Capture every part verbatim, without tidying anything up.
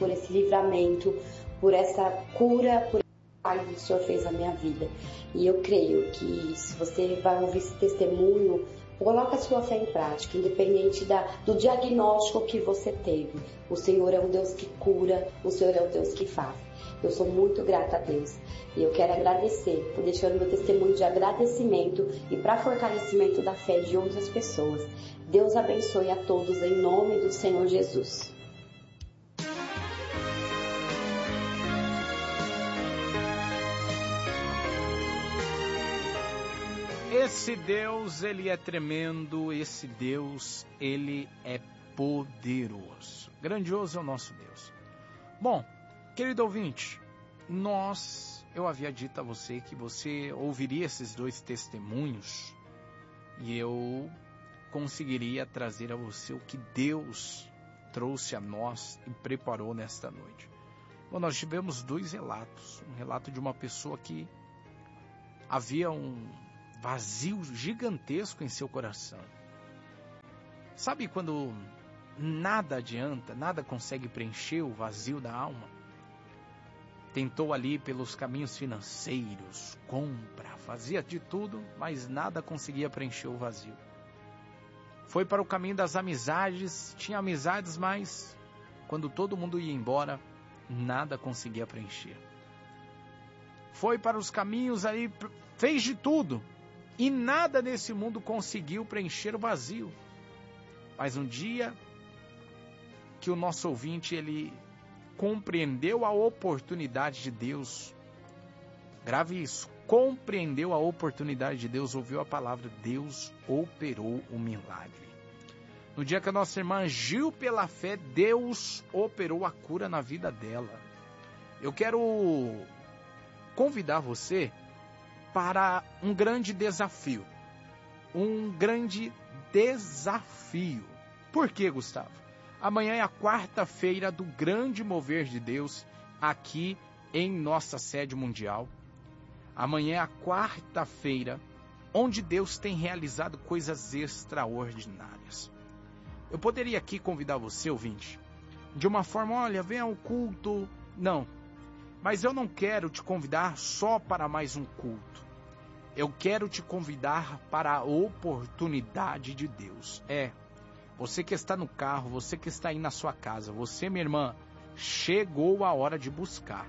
por esse livramento, por essa cura, por esse que o Senhor fez na minha vida. E eu creio que se você vai ouvir esse testemunho, coloque a sua fé em prática, independente da, do diagnóstico que você teve. O Senhor é um Deus que cura, o Senhor é um Deus que faz. Eu sou muito grata a Deus e eu quero agradecer por deixar o meu testemunho de agradecimento e para fortalecimento da fé de outras pessoas. Deus abençoe a todos em nome do Senhor Jesus. Esse Deus, ele é tremendo, esse Deus, ele é poderoso. Grandioso é o nosso Deus. Bom, querido ouvinte, nós, eu havia dito a você que você ouviria esses dois testemunhos e eu conseguiria trazer a você o que Deus trouxe a nós e preparou nesta noite. Bom, nós tivemos dois relatos. Um relato de uma pessoa que havia um vazio gigantesco em seu coração. Sabe quando nada adianta, nada consegue preencher o vazio da alma? Tentou ali pelos caminhos financeiros, compra, fazia de tudo, mas nada conseguia preencher o vazio. Foi para o caminho das amizades, tinha amizades, mas quando todo mundo ia embora, nada conseguia preencher. Foi para os caminhos aí, fez de tudo, e nada nesse mundo conseguiu preencher o vazio. Mas um dia que o nosso ouvinte, ele compreendeu a oportunidade de Deus, grave isso, compreendeu a oportunidade de Deus, ouviu a palavra, Deus operou o milagre. No dia que a nossa irmã agiu pela fé, Deus operou a cura na vida dela. Eu quero convidar você para um grande desafio. Um grande desafio. Por quê, Gustavo? Amanhã é a quarta-feira do grande mover de Deus aqui em nossa sede mundial. Amanhã é a quarta-feira onde Deus tem realizado coisas extraordinárias. Eu poderia aqui convidar você, ouvinte, de uma forma, olha, venha ao culto. Não, mas eu não quero te convidar só para mais um culto. Eu quero te convidar para a oportunidade de Deus. É, você que está no carro, você que está aí na sua casa, você, minha irmã, chegou a hora de buscar.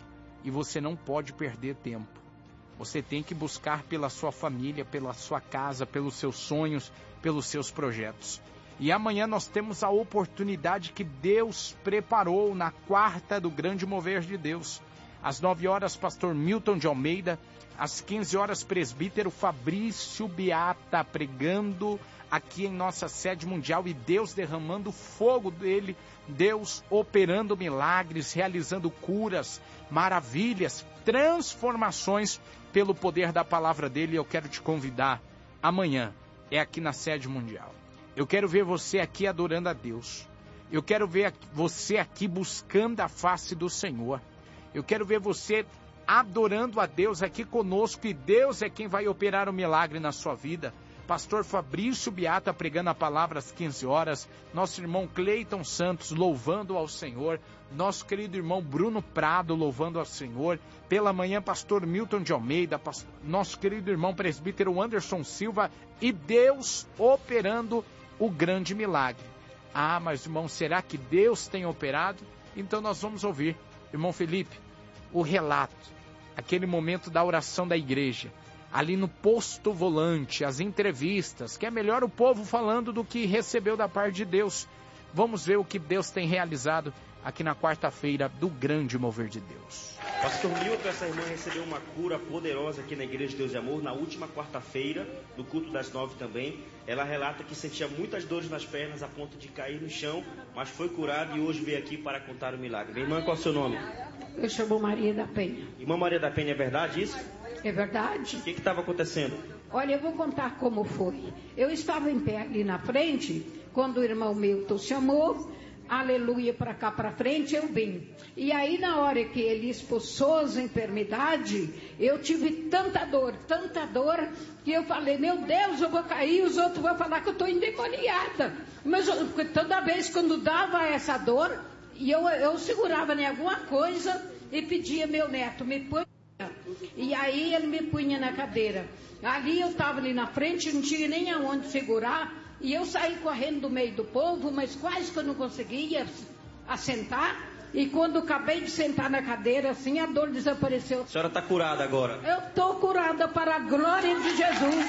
E você não pode perder tempo. Você tem que buscar pela sua família, pela sua casa, pelos seus sonhos, pelos seus projetos. E amanhã nós temos a oportunidade que Deus preparou na quarta do grande mover de Deus. Às nove horas, pastor Milton de Almeida. Às quinze horas, presbítero Fabrício Beata pregando aqui em nossa sede mundial e Deus derramando fogo dele, Deus operando milagres, realizando curas, maravilhas, transformações pelo poder da palavra dele. Eu quero te convidar, amanhã é aqui na sede mundial. Eu quero ver você aqui adorando a Deus. Eu quero ver você aqui buscando a face do Senhor. Eu quero ver você adorando a Deus aqui conosco, e Deus é quem vai operar o milagre na sua vida. Pastor Fabrício Beata pregando a palavra às quinze horas, nosso irmão Cleiton Santos louvando ao Senhor, nosso querido irmão Bruno Prado louvando ao Senhor, pela manhã pastor Milton de Almeida, nosso querido irmão presbítero Anderson Silva, e Deus operando o grande milagre. Ah, mas irmão, será que Deus tem operado? Então nós vamos ouvir, irmão Felipe, o relato, aquele momento da oração da igreja, ali no posto volante, as entrevistas, que é melhor o povo falando do que recebeu da parte de Deus. Vamos ver o que Deus tem realizado aqui na quarta-feira do grande mover de Deus. Pastor Milton, essa irmã recebeu uma cura poderosa aqui na Igreja de Deus e Amor, na última quarta-feira, no culto das nove também. Ela relata que sentia muitas dores nas pernas a ponto de cair no chão, mas foi curada e hoje veio aqui para contar o milagre. Minha irmã, qual é o seu nome? Eu chamo Maria da Penha. Irmã Maria da Penha, é verdade isso? É verdade. O que estava acontecendo? Olha, eu vou contar como foi. Eu estava em pé ali na frente, quando o irmão Milton chamou, aleluia, para cá para frente, eu vim. E aí na hora que ele expulsou as enfermidades, eu tive tanta dor, tanta dor, que eu falei, meu Deus, eu vou cair, os outros vão falar que eu estou endemoniada. Mas eu, toda vez quando dava essa dor, E eu, eu segurava em alguma coisa e pedia meu neto, me põe. E aí ele me punha na cadeira. Ali eu estava ali na frente, não tinha nem aonde segurar. E eu saí correndo do meio do povo, mas quase que eu não conseguia assentar. E quando acabei de sentar na cadeira, assim, a dor desapareceu. A senhora está curada agora? Eu estou curada para a glória de Jesus.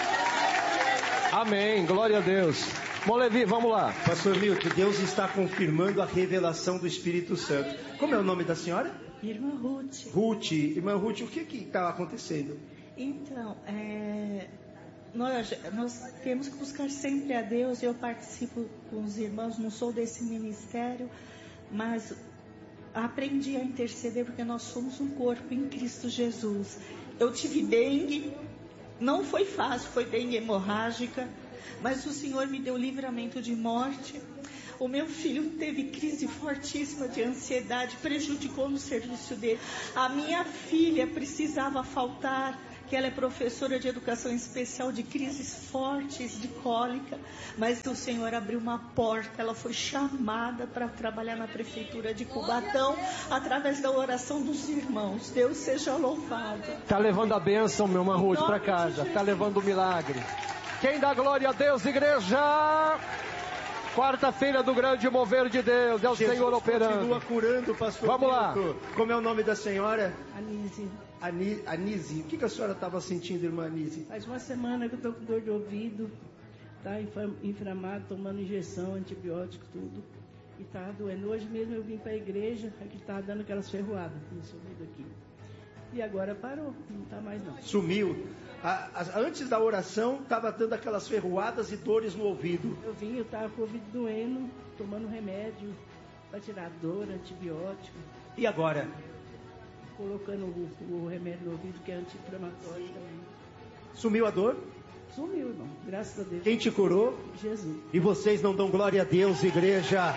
Amém, glória a Deus. Bom, Levi, vamos lá. Pastor Milton, Deus está confirmando a revelação do Espírito Santo. Como é o nome da senhora? Irmã Ruth. Ruth. Irmã Ruth, o que que está acontecendo? Então, é, nós, nós temos que buscar sempre a Deus. Eu participo com os irmãos, não sou desse ministério, mas aprendi a interceder porque nós somos um corpo em Cristo Jesus. Eu tive dengue, não foi fácil, foi dengue hemorrágica, mas o Senhor me deu livramento de morte. O meu filho teve crise fortíssima de ansiedade, prejudicou no serviço dele. A minha filha precisava faltar, que ela é professora de educação especial, de crises fortes, de cólica. Mas o Senhor abriu uma porta, ela foi chamada para trabalhar na prefeitura de Cubatão, através da oração dos irmãos. Deus seja louvado. Está levando a bênção, meu irmã Ruth, para casa. Está levando o milagre. Quem dá glória a Deus, igreja? Quarta-feira do grande mover de Deus, é o Jesus Senhor operando. Continua curando, pastor. Vamos lá. Como é o nome da senhora? Anise. Ani, Anise. O que, que a senhora estava sentindo, irmã Anise? Faz uma semana que eu estou com dor de ouvido, tá inflamado, tomando injeção, antibiótico, tudo. E tá doendo. Hoje mesmo eu vim para a igreja, aqui tá dando aquelas ferroadas nesse ouvido aqui. E agora parou, não está mais não. Sumiu. A, a, antes da oração, estava dando aquelas ferroadas e dores no ouvido. Eu vim, eu estava com o ouvido doendo, tomando remédio para tirar dor, antibiótico. E agora? Colocando o, o remédio no ouvido, que é anti-inflamatório também. Sumiu a dor? Sumiu, irmão. Graças a Deus. Quem te curou? Jesus. E vocês não dão glória a Deus, igreja?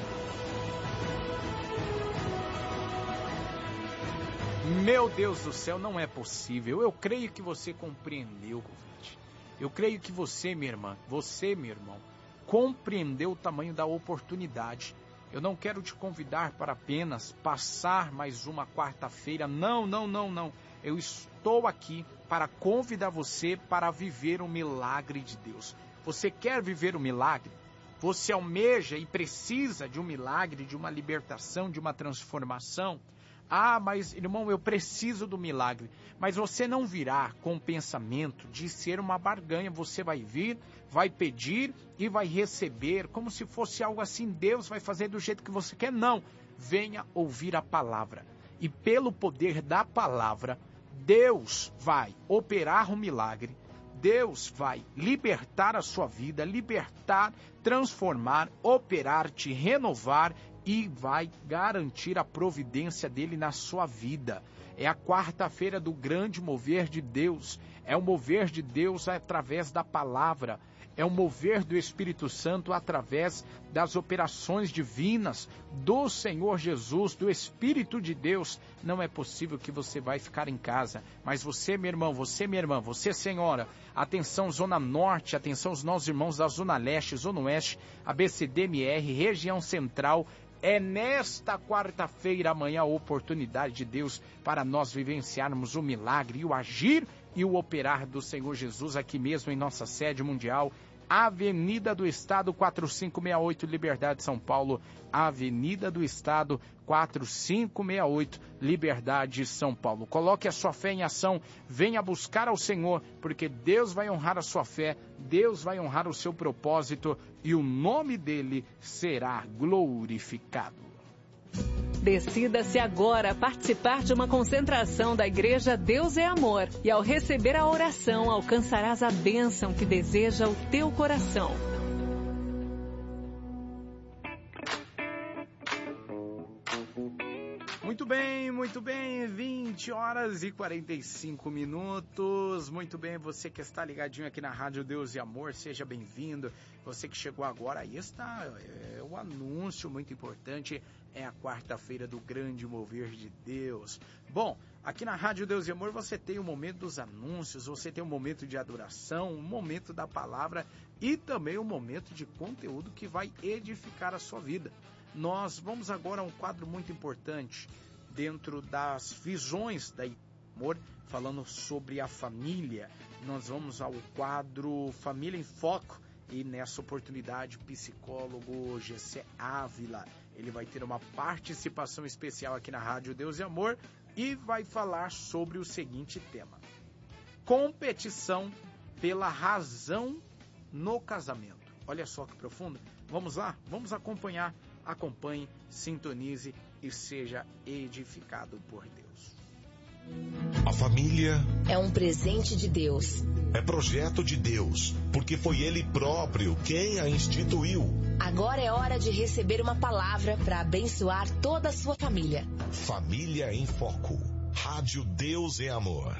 Meu Deus do céu, não é possível. Eu creio que você compreendeu, ouvinte. Eu creio que você, minha irmã, você, meu irmão, compreendeu o tamanho da oportunidade. Eu não quero te convidar para apenas passar mais uma quarta-feira. Não, não, não, não. Eu estou aqui para convidar você para viver o milagre de Deus. Você quer viver o milagre? Você almeja e precisa de um milagre, de uma libertação, de uma transformação? Ah, mas irmão, eu preciso do milagre. Mas você não virá com o pensamento de ser uma barganha. Você vai vir, vai pedir e vai receber, como se fosse algo assim. Deus vai fazer do jeito que você quer. Não, venha ouvir a palavra. E pelo poder da palavra, Deus vai operar o milagre. Deus vai libertar a sua vida, libertar, transformar, operar, te renovar e vai garantir a providência dele na sua vida. É a quarta-feira do grande mover de Deus. É o mover de Deus através da palavra. É o mover do Espírito Santo através das operações divinas do Senhor Jesus, do Espírito de Deus. Não é possível que você vai ficar em casa. Mas você, meu irmão, você, minha irmã, você, senhora, atenção Zona Norte, atenção os nossos irmãos da Zona Leste, Zona Oeste, A B C D M R, região central. É nesta quarta-feira, amanhã, a oportunidade de Deus para nós vivenciarmos o milagre e o agir e o operar do Senhor Jesus aqui mesmo em nossa sede mundial, Avenida do Estado quatrocentos e sessenta e oito, Liberdade, São Paulo. Avenida do Estado quatrocentos e sessenta e oito, Liberdade, São Paulo. Coloque a sua fé em ação, venha buscar ao Senhor, porque Deus vai honrar a sua fé, Deus vai honrar o seu propósito e o nome dele será glorificado. Decida-se agora a participar de uma concentração da Igreja Deus é Amor. E ao receber a oração, alcançarás a bênção que deseja o teu coração. Muito bem, muito bem, vinte horas e quarenta e cinco minutos. Muito bem, você que está ligadinho aqui na Rádio Deus e Amor, seja bem-vindo. Você que chegou agora, aí está é, o anúncio muito importante, é a quarta-feira do grande mover de Deus. Bom, aqui na Rádio Deus e Amor você tem o momento dos anúncios, você tem o momento de adoração, o momento da palavra e também o momento de conteúdo que vai edificar a sua vida. nós vamos agora a um quadro muito importante dentro das visões da Amor, falando sobre a família. Nós vamos ao quadro Família em Foco e nessa oportunidade o psicólogo Gessé Ávila, ele vai ter uma participação especial aqui na Rádio Deus e Amor e vai falar sobre o seguinte tema: competição pela razão no casamento. Olha só que profundo. Vamos lá? Vamos acompanhar. Acompanhe, sintonize e seja edificado por Deus. A família é um presente de Deus. É projeto de Deus, porque foi Ele próprio quem a instituiu. Agora é hora de receber uma palavra para abençoar toda a sua família. Família em Foco. Rádio Deus é Amor.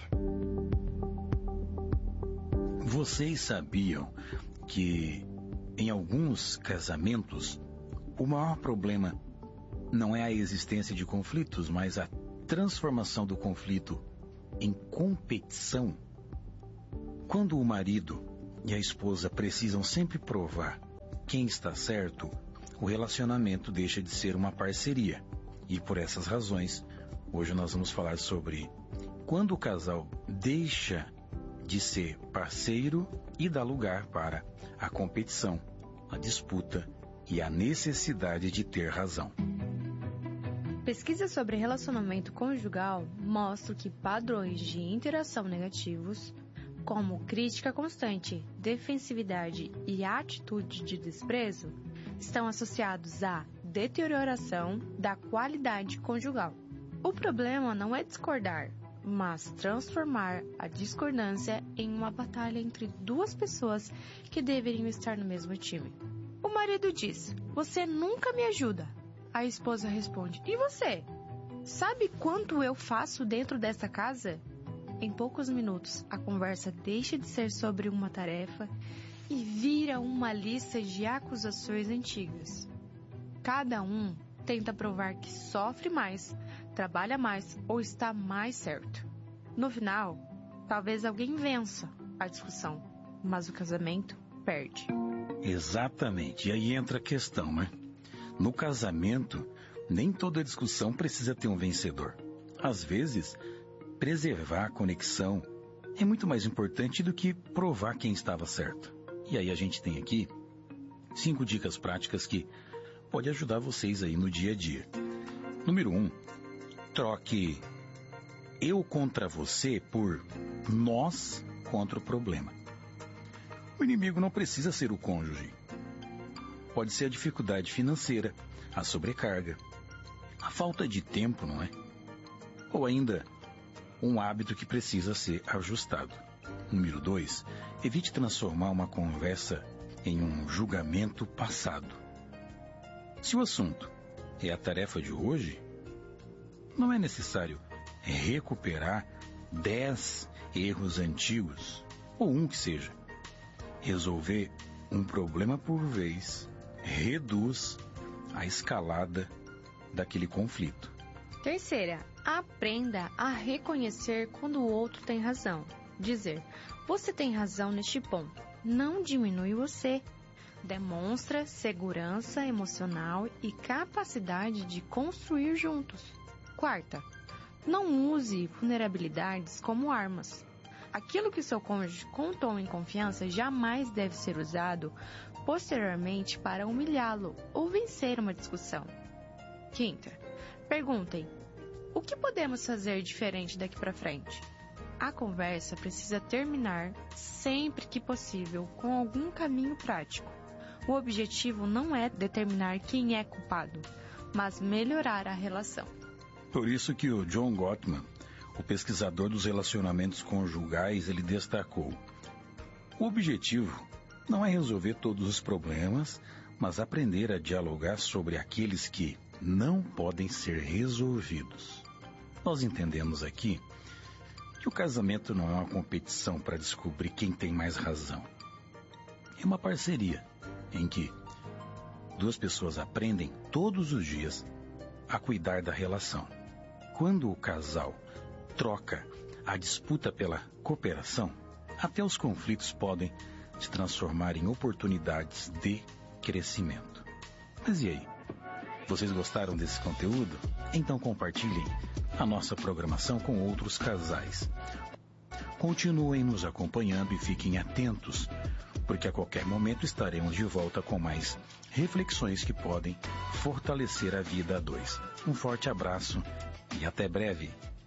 Vocês sabiam que em alguns casamentos o maior problema não é a existência de conflitos, mas a transformação do conflito em competição? Quando o marido e a esposa precisam sempre provar quem está certo, o relacionamento deixa de ser uma parceria. E por essas razões, hoje nós vamos falar sobre quando o casal deixa de ser parceiro e dá lugar para a competição, a disputa e a necessidade de ter razão. Pesquisas sobre relacionamento conjugal mostram que padrões de interação negativos, como crítica constante, defensividade e atitude de desprezo, estão associados à deterioração da qualidade conjugal. O problema não é discordar, mas transformar a discordância em uma batalha entre duas pessoas que deveriam estar no mesmo time. O marido diz: "Você nunca me ajuda." A esposa responde: "E você? Sabe quanto eu faço dentro dessa casa?" Em poucos minutos, a conversa deixa de ser sobre uma tarefa e vira uma lista de acusações antigas. Cada um tenta provar que sofre mais, trabalha mais ou está mais certo. No final, talvez alguém vença a discussão, mas o casamento perde. Exatamente. E aí entra a questão, né? No casamento, nem toda discussão precisa ter um vencedor. Às vezes, preservar a conexão é muito mais importante do que provar quem estava certo. E aí a gente tem aqui cinco dicas práticas que pode ajudar vocês aí no dia a dia. Número um, troque eu contra você por nós contra o problema. O inimigo não precisa ser o cônjuge. Pode ser a dificuldade financeira, a sobrecarga, a falta de tempo, não é? Ou ainda um hábito que precisa ser ajustado. Número dois, evite transformar uma conversa em um julgamento passado. Se o assunto é a tarefa de hoje, não é necessário recuperar dez erros antigos, ou um que seja. Resolver um problema por vez reduz a escalada daquele conflito. Terceira, aprenda a reconhecer quando o outro tem razão. Dizer: "Você tem razão neste ponto", não diminui você. Demonstra segurança emocional e capacidade de construir juntos. Quarta, não use vulnerabilidades como armas. Aquilo que seu cônjuge contou em confiança jamais deve ser usado posteriormente para humilhá-lo ou vencer uma discussão. Quinta, perguntem: o que podemos fazer diferente daqui para frente? A conversa precisa terminar, sempre que possível, com algum caminho prático. O objetivo não é determinar quem é culpado, mas melhorar a relação. Por isso que o John Gottman, o pesquisador dos relacionamentos conjugais, ele destacou: o objetivo não é resolver todos os problemas, mas aprender a dialogar sobre aqueles que não podem ser resolvidos. Nós entendemos aqui que o casamento não é uma competição para descobrir quem tem mais razão. É uma parceria em que duas pessoas aprendem todos os dias a cuidar da relação. Quando o casal troca a disputa pela cooperação, até os conflitos podem se transformar em oportunidades de crescimento. Mas e aí? Vocês gostaram desse conteúdo? Então compartilhem a nossa programação com outros casais. Continuem nos acompanhando e fiquem atentos, porque a qualquer momento estaremos de volta com mais reflexões que podem fortalecer a vida a dois. Um forte abraço e até breve.